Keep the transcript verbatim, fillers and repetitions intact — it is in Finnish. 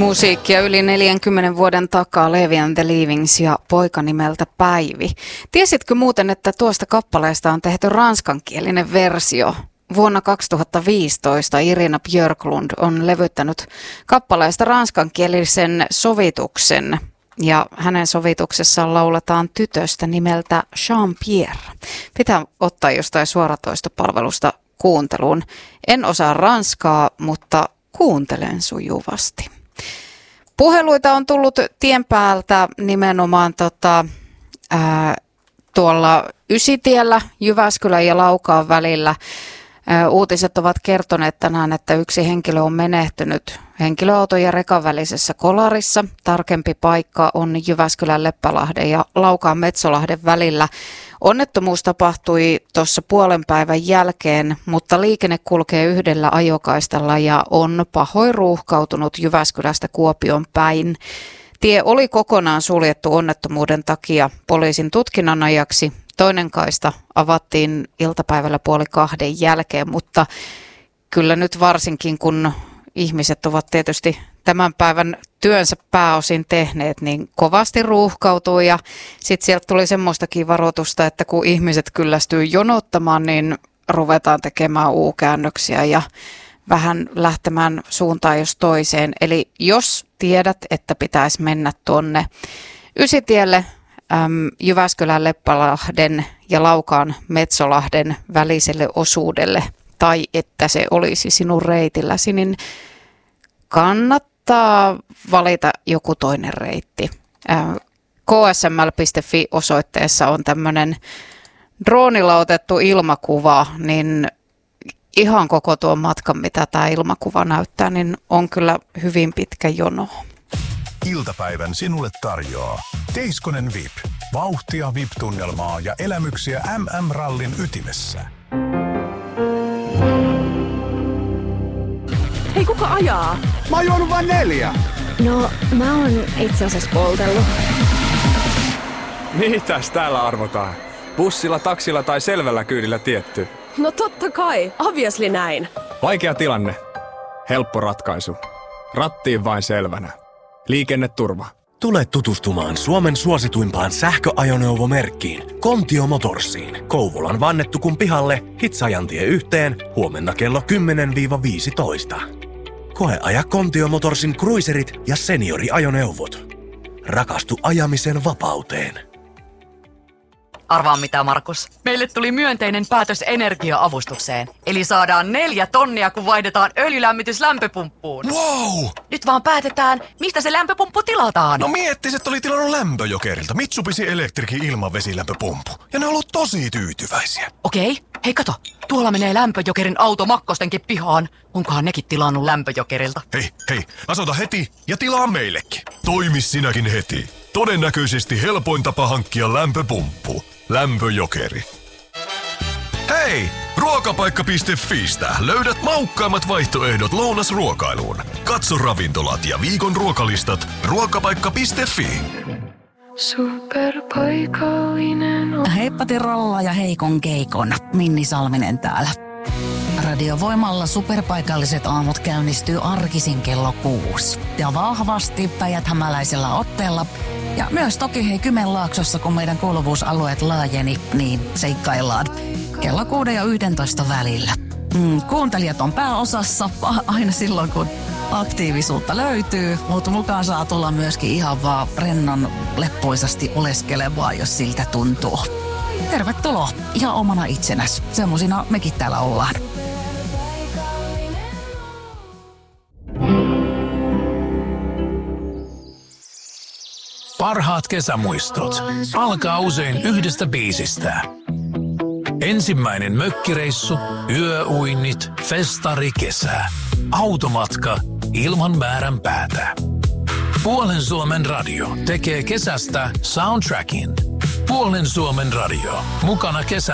Musiikkia yli neljänkymmenen vuoden takaa Levi and the Leavings ja poika nimeltä Päivi. Tiesitkö muuten, että tuosta kappaleesta on tehty ranskankielinen versio? Vuonna kaksituhattaviisitoista Irina Björklund on levyttänyt kappaleesta ranskankielisen sovituksen. Ja hänen sovituksessaan lauletaan tytöstä nimeltä Jean-Pierre. Pitää ottaa jostain suoratoistopalvelusta kuunteluun. En osaa ranskaa, mutta kuuntelen sujuvasti. Puheluita on tullut tien päältä nimenomaan tota, ää, tuolla Ysitiellä Jyväskylän ja Laukaan välillä. Ää, uutiset ovat kertoneet tänään, että yksi henkilö on menehtynyt henkilöauton ja rekan välisessä kolarissa. Tarkempi paikka on Jyväskylän Leppälahden ja Laukaan Metsolahden välillä. Onnettomuus tapahtui tuossa puolen päivän jälkeen, mutta liikenne kulkee yhdellä ajokaistalla ja on pahoin ruuhkautunut Jyväskylästä Kuopion päin. Tie oli kokonaan suljettu onnettomuuden takia poliisin tutkinnan ajaksi. Toinen kaista avattiin iltapäivällä puoli kahden jälkeen, mutta kyllä nyt varsinkin kun ihmiset ovat tietysti tämän päivän työnsä pääosin tehneet, niin kovasti ruuhkautuu ja sitten sieltä tuli semmoistakin varoitusta, että kun ihmiset kyllästyy jonottamaan, niin ruvetaan tekemään U-käännöksiä ja vähän lähtemään suuntaan jos toiseen. Eli jos tiedät, että pitäisi mennä tuonne Ysitielle, äm, Jyväskylän Leppälahden ja Laukaan Metsolahden väliselle osuudelle, tai että se olisi sinun reitilläsi, niin kannattaa valita joku toinen reitti. K S M L piste F I osoitteessa on tämmöinen droonilla otettu ilmakuva, niin ihan koko tuon matkan, mitä tämä ilmakuva näyttää, niin on kyllä hyvin pitkä jono. Iltapäivän sinulle tarjoaa Teiskonen V I P. Vauhtia, V I P-tunnelmaa ja elämyksiä M M-rallin ytimessä. Hei, kuka ajaa? Mä oon juonut vain neljä. No, mä oon itse asiassa poltellut. Mitäs täällä arvotaan? Bussilla, taksilla tai selvällä kyydillä tietty? No totta kai, obviously näin. Vaikea tilanne. Helppo ratkaisu. Rattiin vain selvänä. Liikenneturva. Tule tutustumaan Suomen suosituimpaan sähköajoneuvomerkkiin, Kontio Motorsiin. Kouvolan Vannettukun pihalle, Hitsajantie yhteen, huomenna kello kymmenen viisitoista. Koeaja Kontio Motorsin cruiserit ja senioriajoneuvot. Rakastu ajamisen vapauteen. Arvaa mitä, Markus. Meille tuli myönteinen päätös energia-avustukseen. Eli saadaan neljä tonnia, kun vaihdetaan öljylämmitys lämpöpumppuun. Wow! Nyt vaan päätetään, mistä se lämpöpumppu tilataan. No miettis, että oli tilannut Lämpöjokerilta Mitsubishi Electricin ilmavesilämpöpumppu. Ja ne on ollut tosi tyytyväisiä. Okei, hei kato. Tuolla menee Lämpöjokerin auto Makkostenkin pihaan. Onkohan nekin tilannut Lämpöjokerilta? Hei, hei, asoita heti ja tilaa meillekin. Toimis sinäkin heti. Todennäköisesti helpoin tapa hankkia lämpöpumppu. Lämpöjokeri. Hei! Ruokapaikka piste Fi:stä löydät maukkaimmat vaihtoehdot lounasruokailuun. Katso ravintolat ja viikon ruokalistat ruokapaikka piste Fi. Superpaikallinen. Heippa Tirolla ja heikon keikon. Minni Salminen täällä. Radiovoimalla superpaikalliset aamut käynnistyy arkisin kello kuusi. Ja vahvasti päijäthämäläisellä otteella. Ja myös toki hei Kymenlaaksossa, kun meidän kuuluvuusalueet laajeni, niin seikkaillaan kello kuuden ja yhdentoista välillä. Mm, kuuntelijat on pääosassa aina silloin, kun aktiivisuutta löytyy, mutta mukaan saa tulla myöskin ihan vaan rennon leppoisasti oleskelevaa, jos siltä tuntuu. Tervetuloa ihan omana itsenäs. Semmosina mekin täällä ollaan. Parhaat kesämuistot alkaa usein yhdestä biisistä. Ensimmäinen mökkireissu, yöuinnit, festari, kesä. Automatka ilman määränpäätä. Puolen Suomen radio tekee kesästä soundtrackin. Puolen Suomen radio. Mukana kesä.